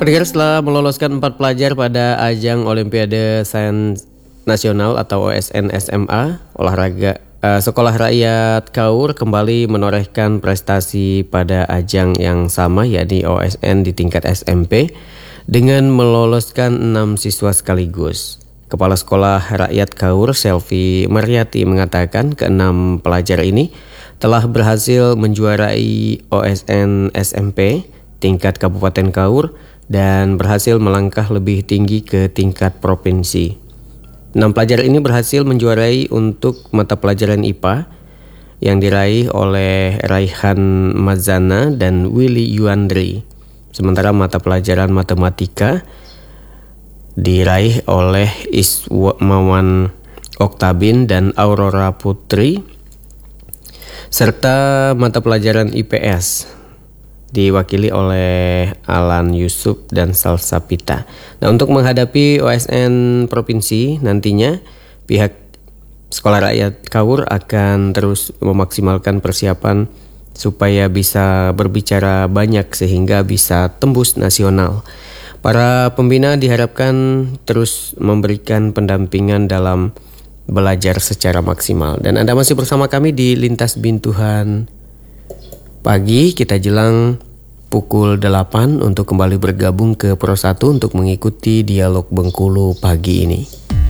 Pendengar, setelah meloloskan 4 pelajar pada ajang Olimpiade Sains Nasional atau OSN SMA, Sekolah Rakyat Kaur kembali menorehkan prestasi pada ajang yang sama, yakni OSN di tingkat SMP, dengan meloloskan 6 siswa sekaligus. Kepala Sekolah Rakyat Kaur, Selvi Mariati, mengatakan ke-6 pelajar ini telah berhasil menjuarai OSN SMP tingkat Kabupaten Kaur dan berhasil melangkah lebih tinggi ke tingkat provinsi. 6 pelajar ini berhasil menjuarai untuk mata pelajaran IPA yang diraih oleh Raihan Mazana dan Willy Yuandri. Sementara mata pelajaran matematika diraih oleh Ismawan Oktabin dan Aurora Putri, serta mata pelajaran IPS diwakili oleh Alan Yusuf dan Salsapita. Nah, untuk menghadapi OSN provinsi nantinya, pihak Sekolah Rakyat Kaur akan terus memaksimalkan persiapan supaya bisa berbicara banyak sehingga bisa tembus nasional. Para pembina diharapkan terus memberikan pendampingan dalam belajar secara maksimal. Dan Anda masih bersama kami di Lintas Bintuhan Pagi. Kita jelang pukul 8 untuk kembali bergabung ke Pro 1 untuk mengikuti dialog Bengkulu pagi ini.